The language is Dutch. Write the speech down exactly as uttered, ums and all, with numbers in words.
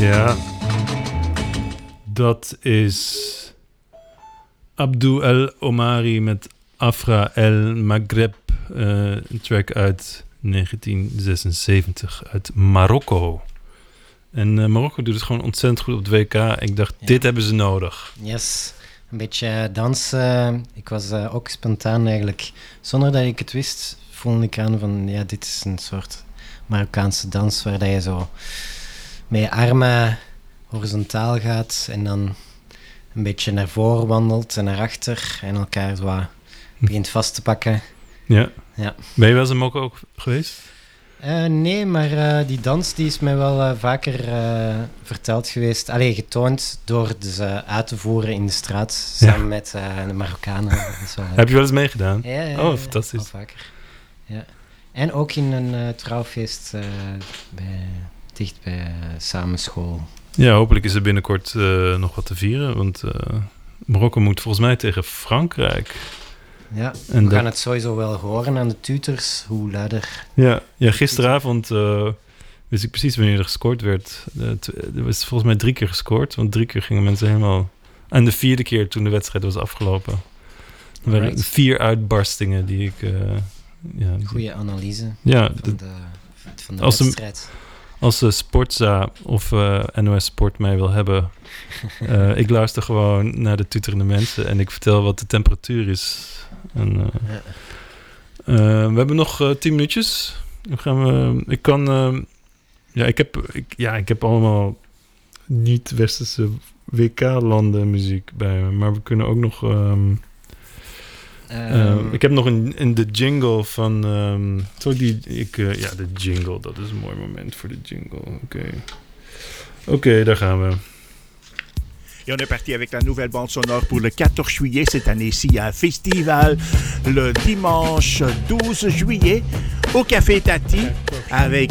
Ja, dat is Abdou El Omari met Afra El Maghreb, uh, een track uit negentien zesenzeventig uit Marokko. En uh, Marokko doet het gewoon ontzettend goed op het W K. Ik dacht, ja. Dit hebben ze nodig. Yes, een beetje dansen. Ik was uh, ook spontaan eigenlijk, zonder dat ik het wist, voelde ik aan van, ja, dit is een soort Marokkaanse dans waar dat je zo met je armen horizontaal gaat en dan een beetje naar voren wandelt en naar achter en elkaar zo wat begint vast te pakken. Ja. Ja. Ben je wel eens in Marokko ook geweest? Uh, nee, maar uh, die dans die is mij wel uh, vaker uh, verteld geweest. Allee, getoond door dus, uh, uit te voeren in de straat samen ja. met uh, de Marokkanen. Wel, heb je wel eens meegedaan? Ja, ja, ja, oh, fantastisch. Al vaker. Ja. En ook in een uh, trouwfeest uh, bij, dicht bij uh, Samenschool. Ja, hopelijk is er binnenkort uh, nog wat te vieren. Want uh, Marokko moet volgens mij tegen Frankrijk. Ja, en we dat... gaan het sowieso wel horen aan de tutors, hoe luider... Ja, ja gisteravond uh, wist ik precies wanneer er gescoord werd. Uh, t- er was volgens mij drie keer gescoord, want drie keer gingen mensen helemaal... En de vierde keer toen de wedstrijd was afgelopen. Er waren right. vier uitbarstingen die ik... Uh, ja, die... Goeie analyse ja, van de, de, van de als wedstrijd. Een, als de Sportza of uh, N O S Sport mij wil hebben... uh, ik luister gewoon naar de tuterende mensen en ik vertel wat de temperatuur is... En, uh, ja. uh, we hebben nog uh, tien minuutjes. Dan gaan we. Ik kan. Uh, ja, ik heb. Ik, ja, ik heb allemaal niet-westerse W K-landen muziek bij me, maar we kunnen ook nog. Um, um, uh, ik heb nog een, een de jingle van. Um, zo die. Ik. Uh, ja, de jingle. Dat is een mooi moment voor de jingle. Oké. Okay. Oké, okay, daar gaan we. Et on est parti avec la nouvelle bande sonore pour le quatorze juillet. Cette année-ci, il y a un festival le dimanche douze juillet au Café Tati avec